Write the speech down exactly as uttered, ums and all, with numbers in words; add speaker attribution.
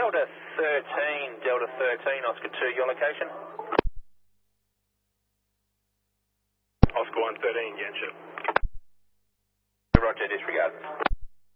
Speaker 1: Delta thirteen, Delta thirteen, Oscar two, your location?
Speaker 2: Oscar one thirteen, Genshin.
Speaker 1: Roger, disregard.